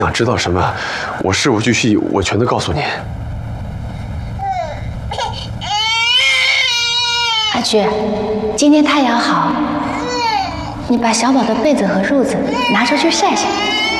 想知道什么，我事无巨细，我全都告诉您。 阿菊，今天太阳好，你把小宝的被子和褥子拿出去晒晒。